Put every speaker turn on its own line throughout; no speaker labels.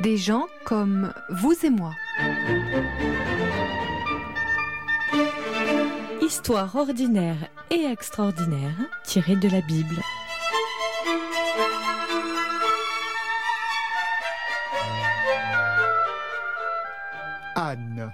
Des gens comme vous et moi.
Histoire ordinaire et extraordinaire tirée de la Bible.
Anne.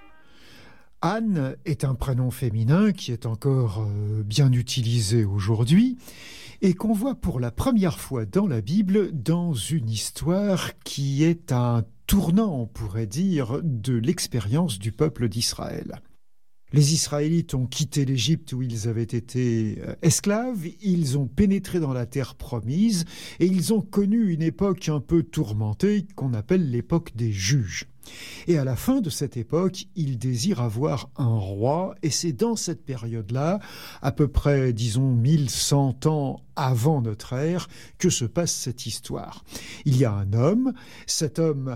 Anne est un prénom féminin qui est encore bien utilisé aujourd'hui et qu'on voit pour la première fois dans la Bible dans une histoire qui est un tournant, on pourrait dire, de l'expérience du peuple d'Israël. Les Israélites ont quitté l'Égypte où ils avaient été esclaves, ils ont pénétré dans la terre promise et ils ont connu une époque un peu tourmentée qu'on appelle l'époque des juges. Et à la fin de cette époque, ils désirent avoir un roi et c'est dans cette période-là, à peu près, disons, 1100 ans avant notre ère, que se passe cette histoire. Il y a un homme, cet homme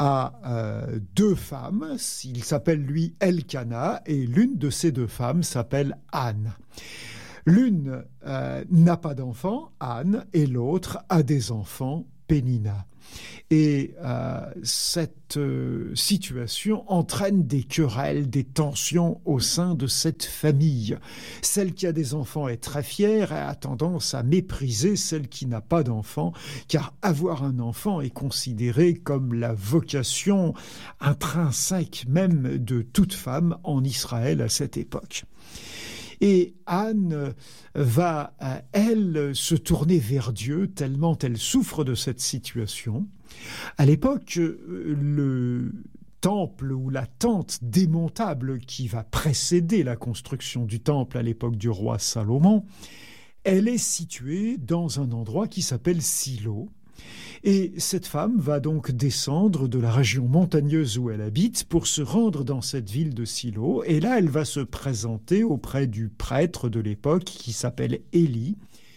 a deux femmes, il s'appelle lui Elkana et l'une de ces deux femmes s'appelle Anne. L'une n'a pas d'enfant, Anne, et l'autre a des enfants, Pénina. Et cette situation entraîne des querelles, des tensions au sein de cette famille. Celle qui a des enfants est très fière et a tendance à mépriser celle qui n'a pas d'enfants, car avoir un enfant est considéré comme la vocation intrinsèque même de toute femme en Israël à cette époque. Et Anne va, elle, se tourner vers Dieu tellement elle souffre de cette situation. À l'époque, le temple ou la tente démontable qui va précéder la construction du temple à l'époque du roi Salomon, elle est située dans un endroit qui s'appelle Silo. Et cette femme va donc descendre de la région montagneuse où elle habite pour se rendre dans cette ville de Silo. Et là, elle va se présenter auprès du prêtre de l'époque qui s'appelle Élie.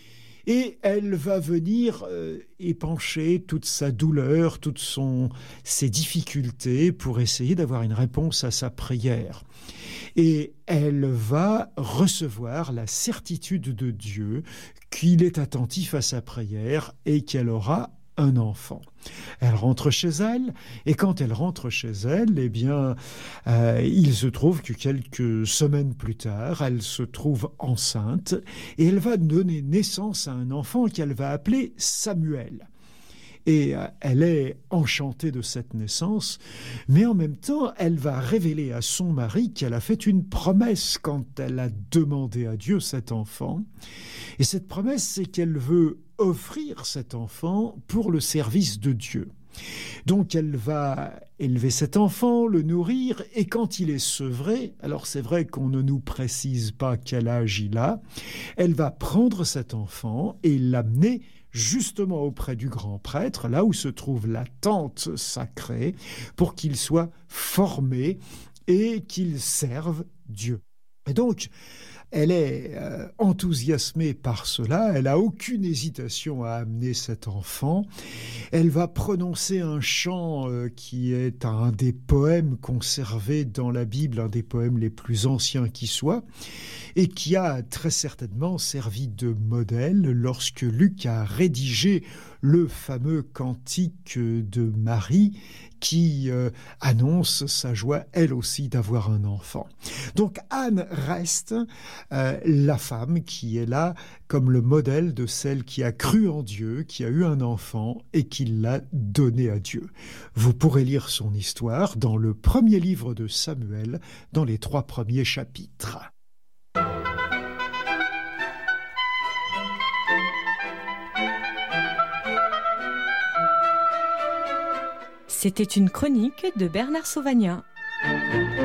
Et elle va venir épancher toute sa douleur, toutes ses difficultés pour essayer d'avoir une réponse à sa prière. Et elle va recevoir la certitude de Dieu qu'il est attentif à sa prière et qu'elle aura un enfant. Elle rentre chez elle, et quand elle rentre chez elle, eh bien, il se trouve que quelques semaines plus tard, elle se trouve enceinte, et elle va donner naissance à un enfant qu'elle va appeler Samuel. Et elle est enchantée de cette naissance, mais en même temps, elle va révéler à son mari qu'elle a fait une promesse quand elle a demandé à Dieu cet enfant. Et cette promesse, c'est qu'elle veut offrir cet enfant pour le service de Dieu. Donc elle va élever cet enfant, le nourrir, et quand il est sevré, alors c'est vrai qu'on ne nous précise pas quel âge il a, elle va prendre cet enfant et l'amener justement auprès du grand prêtre, là où se trouve la tente sacrée, pour qu'il soit formé et qu'il serve Dieu. Et donc, elle est enthousiasmée par cela, elle n'a aucune hésitation à amener cet enfant. Elle va prononcer un chant qui est un des poèmes conservés dans la Bible, un des poèmes les plus anciens qui soient, et qui a très certainement servi de modèle lorsque Luc a rédigé le fameux cantique de Marie qui annonce sa joie, elle aussi, d'avoir un enfant. Donc Anne reste la femme qui est là comme le modèle de celle qui a cru en Dieu, qui a eu un enfant et qui l'a donné à Dieu. Vous pourrez lire son histoire dans le premier livre de Samuel, dans les 3 premiers chapitres.
C'était une chronique de Bernard Sauvagnat.